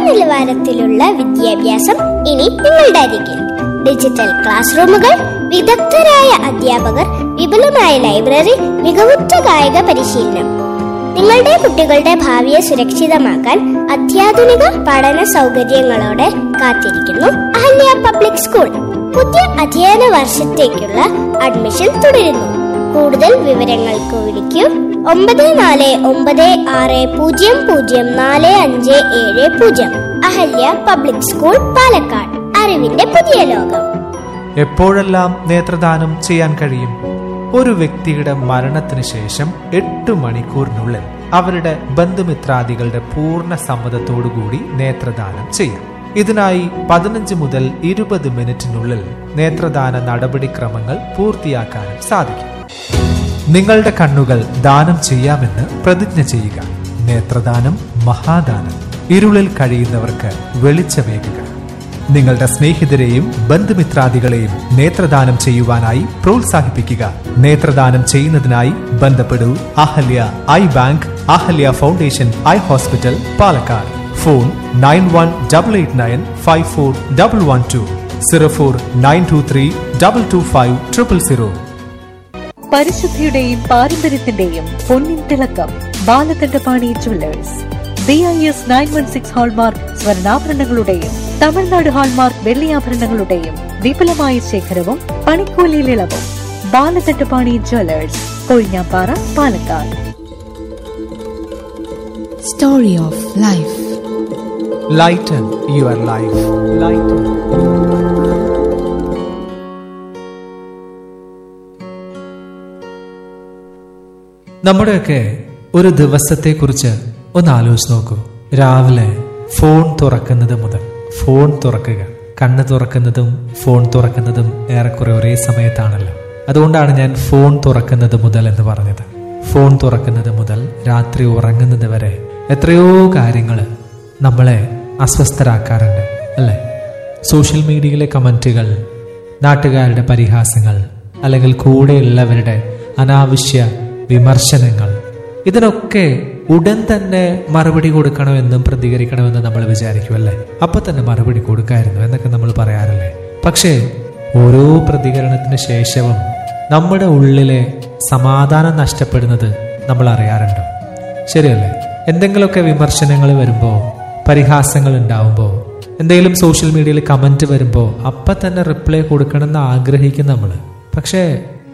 ലോകനിലവാരത്തിലുള്ള വിദ്യാഭ്യാസം ഇനി നിങ്ങളുടെ അരികിൽ. ഡിജിറ്റൽ ക്ലാസ് റൂമുകൾ, വിദഗ്ധരായ അധ്യാപകർ, വിപുലമായ ലൈബ്രറി, മികവുറ്റ കായിക പരിശീലനം. നിങ്ങളുടെ കുട്ടികളുടെ ഭാവിയെ സുരക്ഷിതമാക്കാൻ അത്യാധുനിക പഠന സൗകര്യങ്ങളോടെ കാത്തിരിക്കുന്നു അഹല്യ പബ്ലിക് സ്കൂൾ. പുതിയ അധ്യയന വർഷത്തേക്കുള്ള അഡ്മിഷൻ തുടരുന്നു. കൂടുതൽ വിവരങ്ങൾക്ക് വിളിക്കൂ 94600450. Ahalya public school, Palakkad. അറിവിന്റെ പുതിയ ലോകം. എപ്പോഴെല്ലാം നേത്രദാനം ചെയ്യാൻ കഴിയും? ഒരു വ്യക്തിയുടെ മരണത്തിന് ശേഷം 8 മണിക്കൂറിനുള്ളിൽ അവരുടെ ബന്ധുമിത്രാദികളുടെ പൂർണ്ണ സമ്മതത്തോടുകൂടി നേത്രദാനം ചെയ്യാം. ഇതിനായി 15 മുതൽ 20 മിനിറ്റിനുള്ളിൽ നേത്രദാന നടപടിക്രമങ്ങൾ പൂർത്തിയാക്കാനും സാധിക്കും. നിങ്ങളുടെ കണ്ണുകൾ ദാനം ചെയ്യാമെന്ന് പ്രതിജ്ഞ ചെയ്യുക. നേത്രദാനം മഹാദാനം. ഇരുളിൽ കഴിയുന്നവർക്ക് വെളിച്ചമേകുക. നിങ്ങളുടെ സ്നേഹിതരെയും ബന്ധുമിത്രാദികളെയും നേത്രദാനം ചെയ്യുവാനായി പ്രോത്സാഹിപ്പിക്കുക. നേത്രദാനം ചെയ്യുന്നതിനായി ബന്ധപ്പെടൂ Ahalya I bank, Ahalya foundation eye hospital, Palakkad. Phone 9188954112 0492322500. പരിശുദ്ധിയുടെയും പാരമ്പര്യത്തിന്റെയും പൊന്നിൻ തിളക്കം Balakandapani jewellers. BIS 916 hallmark സ്വർണ്ണാഭരണങ്ങളുടെയും Tamil Nadu hallmark വെള്ളിയാഭരണങ്ങളുടെയും വിപുലമായ ശേഖരവും പണിക്കൂലിയിൽ ഇളവും. Balakandapani jewellers, Kozhinjampara, Palakkad. Story of life. Lighten your life. Lighten. നമ്മുടെയൊക്കെ ഒരു ദിവസത്തെക്കുറിച്ച് ഒന്ന് ആലോചിച്ച് നോക്കൂ. രാവിലെ ഫോൺ തുറക്കുന്നത് മുതൽ, ഫോൺ തുറക്കുക, കണ്ണ് തുറക്കുന്നതും ഫോൺ തുറക്കുന്നതും ഏറെക്കുറെ ഒരേ സമയത്താണല്ലോ. അതുകൊണ്ടാണ് ഞാൻ ഫോൺ തുറക്കുന്നത് മുതൽ എന്ന് പറഞ്ഞത്. ഫോൺ തുറക്കുന്നത് മുതൽ രാത്രി ഉറങ്ങുന്നത് വരെ എത്രയോ കാര്യങ്ങൾ നമ്മളെ അസ്വസ്ഥരാക്കാറുണ്ട്, അല്ലേ? സോഷ്യൽ മീഡിയയിലെ കമന്റുകൾ, നാട്ടുകാരുടെ പരിഹാസങ്ങൾ, അല്ലെങ്കിൽ കൂടെയുള്ളവരുടെ അനാവശ്യ വിമർശനങ്ങൾ, ഇതിനൊക്കെ ഉടൻ തന്നെ മറുപടി കൊടുക്കണമെന്നും പ്രതികരിക്കണമെന്നും നമ്മൾ വിചാരിക്കുമല്ലേ? അപ്പൊ തന്നെ മറുപടി കൊടുക്കായിരുന്നു എന്നൊക്കെ നമ്മൾ പറയാറില്ലേ? പക്ഷേ ഓരോ പ്രതികരണത്തിന് ശേഷവും നമ്മുടെ ഉള്ളിലെ സമാധാനം നഷ്ടപ്പെടുന്നത് നമ്മൾ അറിയാറുണ്ടോ? ശരിയല്ലേ? എന്തെങ്കിലുമൊക്കെ വിമർശനങ്ങൾ വരുമ്പോൾ, പരിഹാസങ്ങൾ ഉണ്ടാവുമ്പോൾ, എന്തെങ്കിലും സോഷ്യൽ മീഡിയയിൽ കമന്റ് വരുമ്പോൾ അപ്പം തന്നെ റിപ്ലൈ കൊടുക്കണമെന്ന് ആഗ്രഹിക്കും നമ്മൾ. പക്ഷേ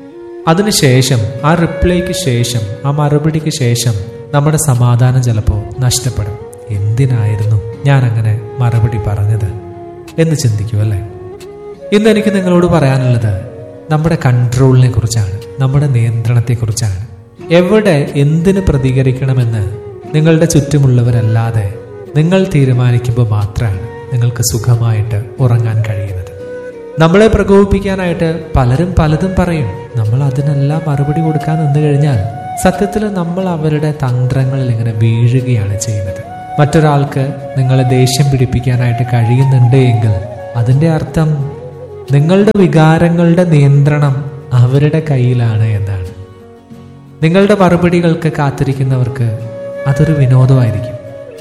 അതിനുശേഷം, ആ റിപ്ലൈക്ക് ശേഷം, ആ മറുപടിക്ക് ശേഷം നമ്മുടെ സമാധാനം ചിലപ്പോൾ നഷ്ടപ്പെടും. എന്തിനായിരുന്നു ഞാൻ അങ്ങനെ മറുപടി പറഞ്ഞത് എന്ന് ചിന്തിക്കും, അല്ലേ? ഇന്ന് എനിക്ക് നിങ്ങളോട് പറയാനുള്ളത് നമ്മുടെ കൺട്രോളിനെ കുറിച്ചാണ്, നമ്മുടെ നിയന്ത്രണത്തെക്കുറിച്ചാണ്. എവിടെ എന്തിന് പ്രതികരിക്കണമെന്ന് നിങ്ങളുടെ ചുറ്റുമുള്ളവരല്ലാതെ നിങ്ങൾ തീരുമാനിക്കുമ്പോൾ മാത്രമാണ് നിങ്ങൾക്ക് സുഖമായിട്ട് ഉറങ്ങാൻ കഴിയുന്നത്. നമ്മളെ പ്രകോപിപ്പിക്കാനായിട്ട് പലരും പലതും പറയും. നമ്മൾ അതിനെല്ലാം മറുപടി കൊടുക്കാൻ നിന്ന് കഴിഞ്ഞാൽ സത്യത്തിൽ നമ്മൾ അവരുടെ തന്ത്രങ്ങളിൽ ഇങ്ങനെ വീഴുകയാണ് ചെയ്യുന്നത്. മറ്റൊരാൾക്ക് നിങ്ങളെ ദേഷ്യം പിടിപ്പിക്കാനായിട്ട് കഴിയുന്നുണ്ട് എങ്കിൽ അതിൻ്റെ അർത്ഥം നിങ്ങളുടെ വികാരങ്ങളുടെ നിയന്ത്രണം അവരുടെ കയ്യിലാണ് എന്നാണ്. നിങ്ങളുടെ മറുപടികൾക്ക് കാത്തിരിക്കുന്നവർക്ക് അതൊരു വിനോദമായിരിക്കും.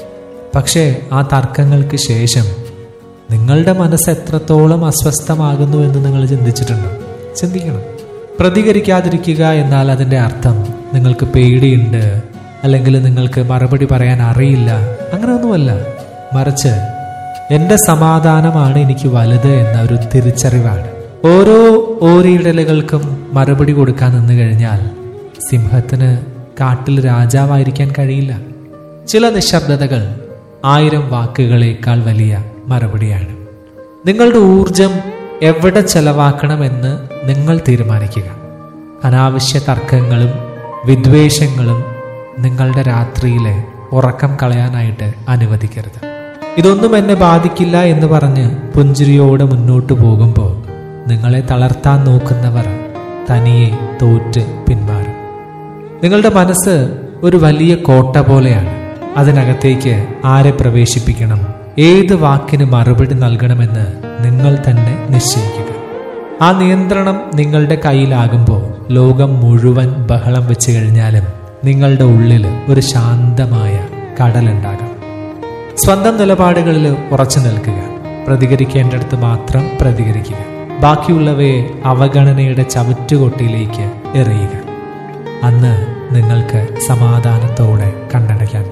പക്ഷേ ആ തർക്കങ്ങൾക്ക് ശേഷം നിങ്ങളുടെ മനസ്സ് എത്രത്തോളം അസ്വസ്ഥമാകുന്നു എന്ന് നിങ്ങൾ ചിന്തിച്ചിട്ടുണ്ടോ? ചിന്തിക്കണം. പ്രതികരിക്കാതിരിക്കുക എന്നാൽ അതിൻ്റെ അർത്ഥം നിങ്ങൾക്ക് പേടിയുണ്ട്, അല്ലെങ്കിൽ നിങ്ങൾക്ക് മറുപടി പറയാൻ അറിയില്ല, അങ്ങനെയൊന്നുമല്ല. മറിച്ച് എൻ്റെ സമാധാനമാണ് എനിക്ക് വലുത് എന്ന ഒരു തിരിച്ചറിവാണ്. ഓരോ ഓരിയിടലുകൾക്കും മറുപടി കൊടുക്കാൻ നിന്ന് കഴിഞ്ഞാൽ സിംഹത്തിന് കാട്ടിൽ രാജാവായിരിക്കാൻ കഴിയില്ല. ചില നിശബ്ദതകൾ 1000 വാക്കുകളേക്കാൾ വലിയ മറുപടിയാണ്. നിങ്ങളുടെ ഊർജം എവിടെ ചെലവാക്കണമെന്ന് നിങ്ങൾ തീരുമാനിക്കുക. അനാവശ്യ തർക്കങ്ങളും വിദ്വേഷങ്ങളും നിങ്ങളുടെ രാത്രിയിലെ ഉറക്കം കളയാനായിട്ട് അനുവദിക്കരുത്. ഇതൊന്നും എന്നെ ബാധിക്കില്ല എന്ന് പറഞ്ഞ് പുഞ്ചിരിയോടെ മുന്നോട്ട് പോകുമ്പോൾ നിങ്ങളെ തളർത്താൻ നോക്കുന്നവർ തനിയെ തോറ്റ് പിന്മാറും. നിങ്ങളുടെ മനസ്സ് ഒരു വലിയ കോട്ട പോലെയാണ്. അതിനകത്തേക്ക് ആരെ പ്രവേശിപ്പിക്കണം, ഏത് വാക്കിന് മറുപടി നൽകണമെന്ന് നിങ്ങൾ തന്നെ നിശ്ചയിക്കുക. ആ നിയന്ത്രണം നിങ്ങളുടെ കയ്യിലാകുമ്പോൾ ലോകം മുഴുവൻ ബഹളം വെച്ച് കഴിഞ്ഞാലും നിങ്ങളുടെ ഉള്ളിൽ ഒരു ശാന്തമായ കടലുണ്ടാകാം. സ്വന്തം നിലപാടുകളിൽ ഉറച്ചു നിൽക്കുക. പ്രതികരിക്കേണ്ടടുത്ത് മാത്രം പ്രതികരിക്കുക. ബാക്കിയുള്ളവയെ അവഗണനയുടെ ചവിറ്റുകൊട്ടിയിലേക്ക് എറിയുക. അന്ന് നിങ്ങൾക്ക് സമാധാനത്തോടെ കണ്ണടയ്ക്കാൻ